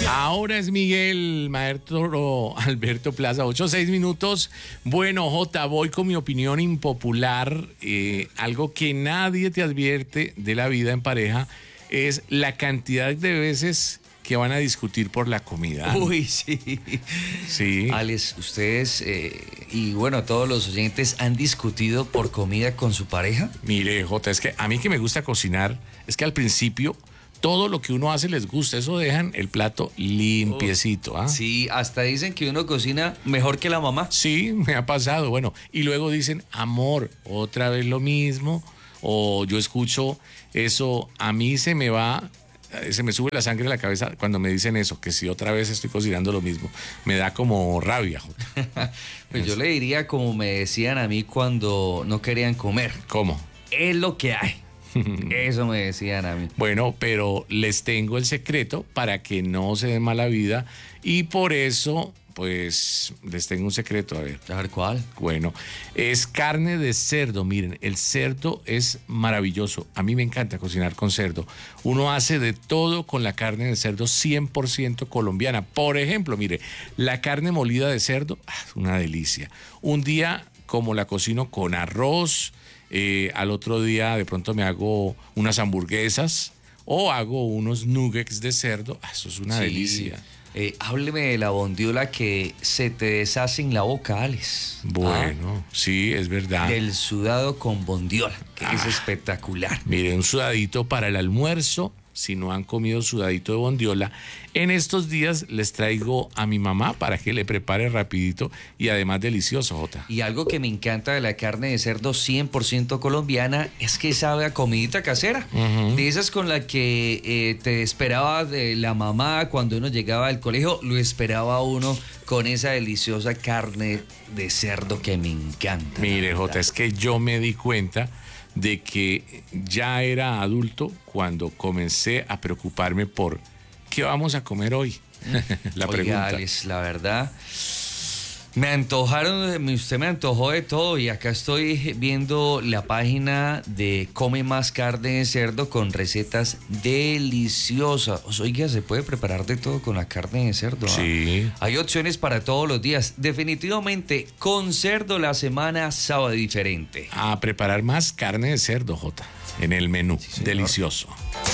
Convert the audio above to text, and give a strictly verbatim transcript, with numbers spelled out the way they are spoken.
Ahora es Miguel, maestro Alberto Plaza, ocho seis minutos. Bueno, Jota, voy con mi opinión impopular. Eh, algo que nadie te advierte de la vida en pareja es la cantidad de veces que van a discutir por la comida. Uy, sí. Sí. Alex, ustedes eh, y bueno, todos los oyentes han discutido por comida con su pareja. Mire, Jota, es que a mí que me gusta cocinar, es que al principio todo lo que uno hace les gusta, eso dejan el plato limpiecito. ¿Ah? Sí, hasta dicen que uno cocina mejor que la mamá. Sí, me ha pasado, bueno, y luego dicen, amor, otra vez lo mismo, o yo escucho eso, a mí se me va, se me sube la sangre a la cabeza cuando me dicen eso, que si otra vez estoy cocinando lo mismo, me da como rabia. Pues yo le diría como me decían a mí cuando no querían comer. ¿Cómo? Es lo que hay. Eso me decían a mí. Bueno, pero les tengo el secreto para que no se den mala vida y por eso, pues, les tengo un secreto, a ver. A ver, ¿cuál? Bueno, es carne de cerdo. Miren, el cerdo es maravilloso. A mí me encanta cocinar con cerdo. Uno hace de todo con la carne de cerdo cien por ciento colombiana. Por ejemplo, mire, la carne molida de cerdo, ah, una delicia. Un día, como la cocino con arroz, Eh, al otro día de pronto me hago unas hamburguesas o hago unos nuggets de cerdo. Ah, eso es una Sí. delicia. Eh, hábleme de la bondiola que se te deshace en la boca, Alex. Bueno, ¿Ah? sí, es verdad. Del sudado con bondiola, que Ah. es espectacular. Mire, un sudadito para el almuerzo, si no han comido sudadito de bondiola. En estos días les traigo a mi mamá para que le prepare rapidito y además delicioso, Jota. Y algo que me encanta de la carne de cerdo cien por ciento colombiana es que sabe a comidita casera. Uh-huh. De esas con la que eh, te esperaba de la mamá cuando uno llegaba al colegio, lo esperaba uno con esa deliciosa carne de cerdo que me encanta. Mire, Jota, es que yo me di cuenta de que ya era adulto cuando comencé a preocuparme por qué vamos a comer hoy. La Oiga, pregunta. Alex, la verdad, me antojaron, usted me antojó de todo y acá estoy viendo la página de Come Más Carne de Cerdo con recetas deliciosas. Oiga, se puede preparar de todo con la carne de cerdo. ¿Ah? Sí. Hay opciones para todos los días. Definitivamente, con cerdo la semana sabe diferente. A preparar más carne de cerdo, Jota, en el menú. Sí, señor. Delicioso.